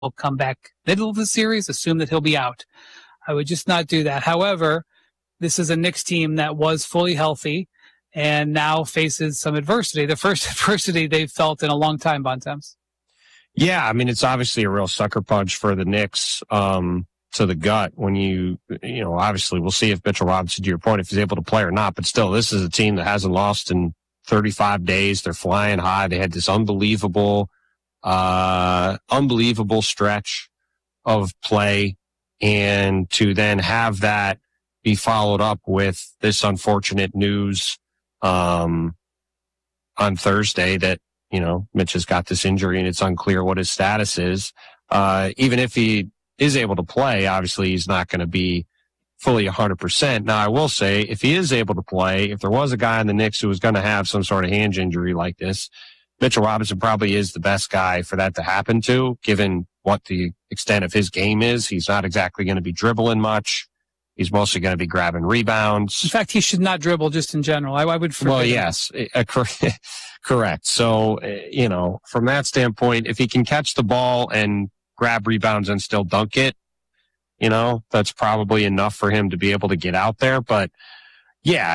come back middle of the series, assume that he'll be out. I would just not do that. However, this is a Knicks team that was fully healthy and now faces some adversity, the first adversity they've felt in a long time, Bontemps. Yeah, I mean, it's obviously a real sucker punch for the Knicks to the gut when obviously we'll see if Mitchell Robinson, to your point, if he's able to play or not. But still, this is a team that hasn't lost in 35 days. They're flying high. They had this unbelievable stretch of play. And to then have that be followed up with this unfortunate news on Thursday that, Mitch has got this injury and it's unclear what his status is. Even if he is able to play, obviously he's not going to be fully 100%. Now, I will say, if he is able to play, if there was a guy in the Knicks who was going to have some sort of hand injury like this, Mitchell Robinson probably is the best guy for that to happen to, given what the extent of his game is. He's not exactly going to be dribbling much. He's mostly going to be grabbing rebounds. In fact, he should not dribble just in general. I would forbid Well, yes, correct. So, from that standpoint, if he can catch the ball and grab rebounds and still dunk it, that's probably enough for him to be able to get out there. But yeah,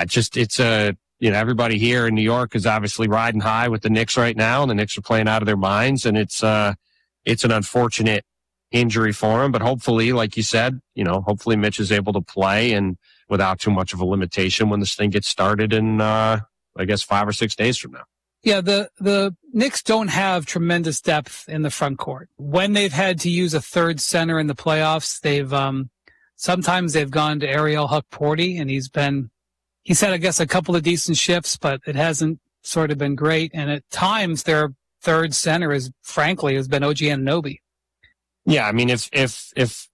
everybody here in New York is obviously riding high with the Knicks right now, and the Knicks are playing out of their minds, and it's an unfortunate injury for him. But hopefully, like you said, hopefully Mitch is able to play and without too much of a limitation when this thing gets started in, 5 or 6 days from now. Yeah, the Knicks don't have tremendous depth in the front court. When they've had to use a third center in the playoffs, sometimes they've gone to Ariel Hukporti, and he's had, I guess, a couple of decent shifts, but it hasn't sort of been great. And at times their third center has been OG Anunoby. Yeah, I mean, if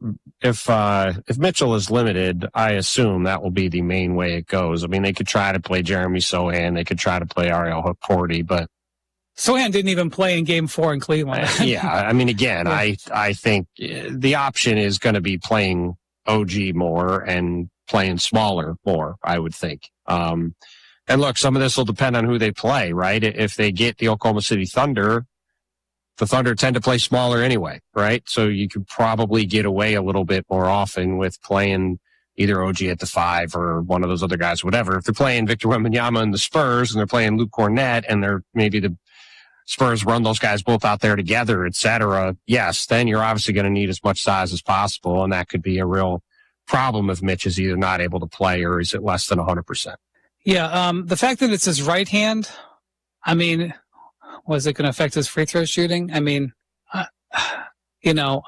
Mitchell is limited, I assume that will be the main way it goes. I mean, they could try to play Jeremy Sohan, they could try to play Ariel Hukporti, but Sohan didn't even play in Game 4 in Cleveland. Yeah, I mean, again, I think the option is going to be playing OG more and playing smaller more, I would think. And look, some of this will depend on who they play, right? If they get the Oklahoma City Thunder, the Thunder tend to play smaller anyway, right? So you could probably get away a little bit more often with playing either OG at the 5 or one of those other guys, whatever. If they're playing Victor Wembanyama and the Spurs and they're playing Luke Kornet and maybe the Spurs run those guys both out there together, et cetera, yes, then you're obviously going to need as much size as possible, and that could be a real problem if Mitch is either not able to play or is at less than 100%. Yeah, the fact that it's his right hand, I mean, was it going to affect his free throw shooting? I mean, I don't know.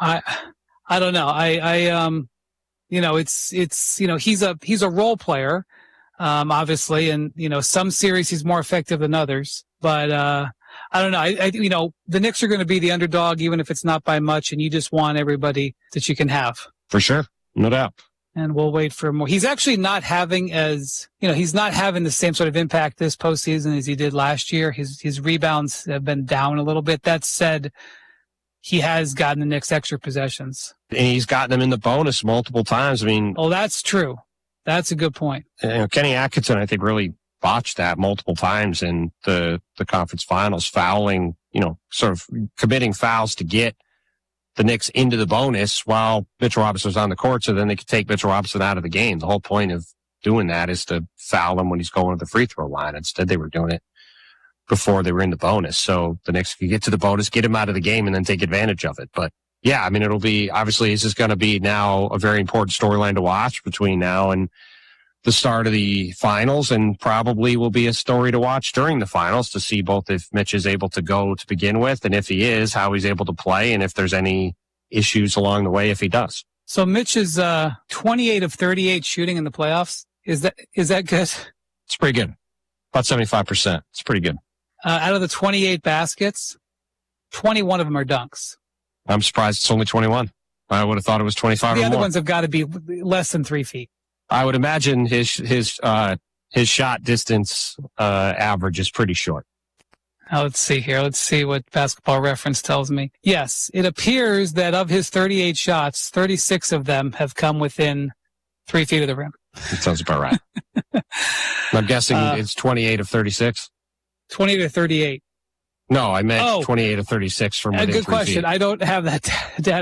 He's a role player, obviously, and some series he's more effective than others. But I don't know. The Knicks are going to be the underdog, even if it's not by much, and you just want everybody that you can have. For sure, no doubt. And we'll wait for more. He's actually not having he's not having the same sort of impact this postseason as he did last year. His rebounds have been down a little bit. That said, he has gotten the Knicks extra possessions. And he's gotten them in the bonus multiple times. I mean, that's true. That's a good point. Kenny Atkinson, I think, really botched that multiple times in the conference finals, fouling, sort of committing fouls to get the Knicks into the bonus while Mitchell Robinson was on the court, so then they could take Mitchell Robinson out of the game. The whole point of doing that is to foul him when he's going to the free throw line. Instead, they were doing it before they were in the bonus. So the Knicks could get to the bonus, get him out of the game, and then take advantage of it. But yeah, I mean, it'll be, obviously, this is going to be now a very important storyline to watch between now and the start of the finals, and probably will be a story to watch during the finals to see both if Mitch is able to go to begin with, and if he is, how he's able to play, and if there's any issues along the way if he does. So Mitch is 28 of 38 shooting in the playoffs. Is that good? It's pretty good. About 75%. It's pretty good. Out of the 28 baskets, 21 of them are dunks. I'm surprised it's only 21. I would have thought it was 25 or more. The other ones have got to be less than 3 feet. I would imagine his shot distance average is pretty short. Let's see here. Let's see what Basketball Reference tells me. Yes, it appears that of his 38 shots, 36 of them have come within 3 feet of the rim. That sounds about right. I'm guessing it's 28 of 36. 20 to 38. No, I meant Oh. 28 of 36 from A within good 3 question. feet. I don't have that data